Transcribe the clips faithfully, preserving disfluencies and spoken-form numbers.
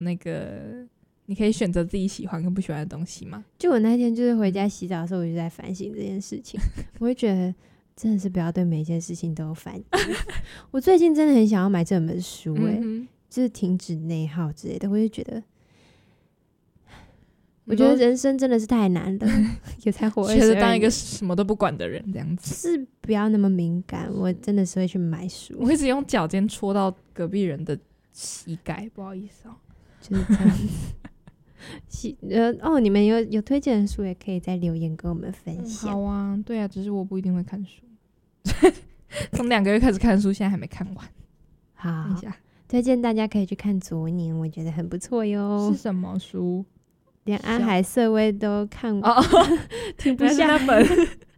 那个你可以选择自己喜欢跟不喜欢的东西吗？ 就我那天就是回家洗澡的时候，我就在反省这件事情。我会觉得真的是不要对每一件事情都有反应。我最近真的很想要买这本书、欸，嗯、就是停止内耗之类的。我就觉得，我觉得人生真的是太难了，也才活二十二年， 觉得当一个什么都不管的人这样子， 是不要那么敏感。我真的是会去买书， 我一直用脚尖戳到隔壁人的膝盖，不好意思哦、喔， 就是这样子。呃哦，你们有有推荐的书，也可以在留言跟我们分享、 嗯。好啊，对啊，只是我不一定会看书。从两个月开始看书，现在还没看完。 好， 看一下， 推荐大家可以去看《昨年》，我觉得很不错哟。 是什么书？ 连安海瑟薇都看过， 哦， 停不下那本。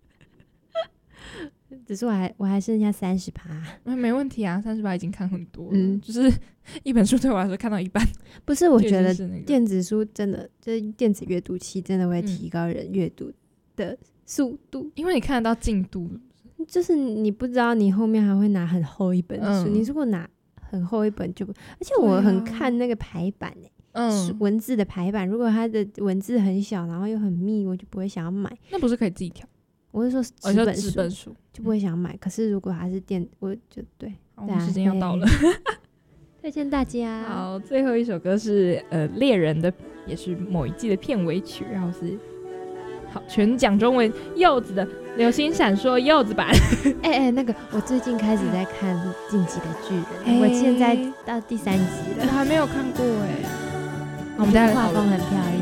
只是我还我还剩下三十趴， 没问题啊，三十趴已经看很多了。嗯，就是一本书对我来说看到一半， 不是，我觉得电子书真的就是电子阅读器真的会提高人阅读的速度、嗯， 因为你看得到进度， 就是你不知道你后面还会拿很厚一本书，嗯、你如果拿很厚一本就不，而且我很看那个排版诶、欸，嗯，文字的排版，如果它的文字很小，然后又很密，我就不会想要买。 那不是可以自己调？ 我是说纸本书， 纸本书就不会想买。可是如果它是电，我就对。 我们时间要到了， 推荐大家。 好，最后一首歌是呃猎人的，也是某一季的片尾曲，然后是好全讲中文柚子的《流星闪烁》柚子版。 哎哎、欸欸，那个我最近开始在看《进击的巨人》欸，我现在到第三集了， 我还没有看过哎、欸。 我们家画风很漂亮。